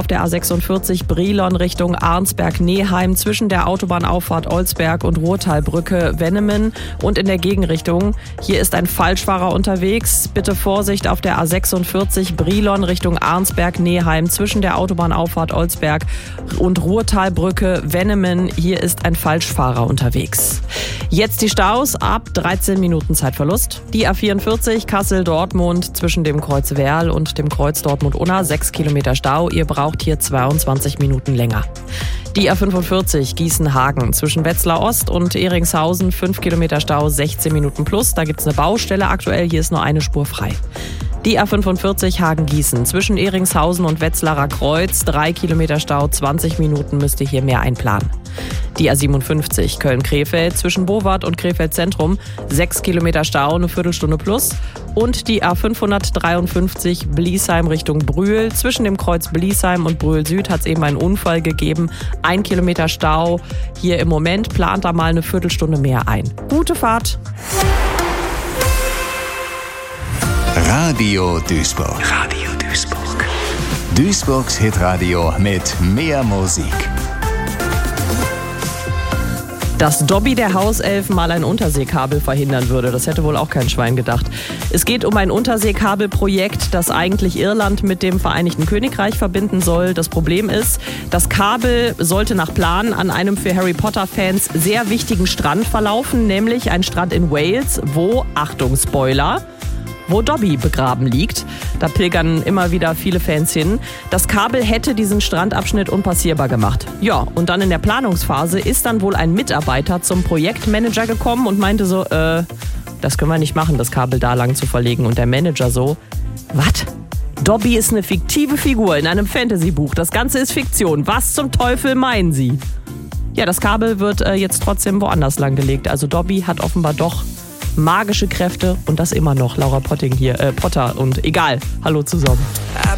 der A46 Brilon Richtung Arnsberg-Neheim zwischen der Autobahnauffahrt Olsberg und Ruhrtalbrücke Wennemen und in der Gegenrichtung. Hier ist ein Falschfahrer unterwegs. Bitte Vorsicht auf der A46 Brilon Richtung Arnsberg-Neheim zwischen der Autobahnauffahrt Olsberg und Ruhrtalbrücke Wennemen. Hier ist ein Falschfahrer unterwegs. Jetzt die Staus ab 13 Minuten Zeitverlust. Die A44 Kassel-Dortmund zwischen dem Kreuz Werl und dem Kreuz Dortmund-Unna 6 Kilometer Stau. Ihr braucht hier 22 Minuten länger. Die A45 Gießen-Hagen zwischen Wetzlar Ost und Ehringshausen 5 Kilometer Stau, 16 Minuten plus. Da gibt es eine Baustelle aktuell, hier ist nur eine Spur frei. Die A45 Hagen-Gießen zwischen Ehringshausen und Wetzlarer Kreuz 3 Kilometer Stau, 20 Minuten müsst ihr hier mehr einplanen. Die A57 Köln-Krefeld zwischen Bowart und Krefeld Zentrum 6 Kilometer Stau, eine Viertelstunde plus. Und die A553 Bliesheim Richtung Brühl. Zwischen dem Kreuz Bliesheim und Brühl Süd hat es eben einen Unfall gegeben. 1 Kilometer Stau. Hier im Moment plant da mal eine Viertelstunde mehr ein. Gute Fahrt. Radio Duisburg. Radio Duisburg. Duisburgs Hitradio mit mehr Musik. Dass Dobby der Hauself mal ein Unterseekabel verhindern würde, das hätte wohl auch kein Schwein gedacht. Es geht um ein Unterseekabelprojekt, das eigentlich Irland mit dem Vereinigten Königreich verbinden soll. Das Problem ist, das Kabel sollte nach Plan an einem für Harry Potter-Fans sehr wichtigen Strand verlaufen, nämlich ein Strand in Wales, wo, Achtung Spoiler, wo Dobby begraben liegt. Da pilgern immer wieder viele Fans hin. Das Kabel hätte diesen Strandabschnitt unpassierbar gemacht. Ja, und dann in der Planungsphase ist dann wohl ein Mitarbeiter zum Projektmanager gekommen und meinte so, das können wir nicht machen, das Kabel da lang zu verlegen. Und der Manager so, was? Dobby ist eine fiktive Figur in einem Fantasy-Buch. Das Ganze ist Fiktion. Was zum Teufel meinen Sie? Ja, das Kabel wird jetzt trotzdem woanders lang gelegt. Also Dobby hat offenbar doch magische Kräfte und das immer noch. Laura Potter und egal. Hallo zusammen.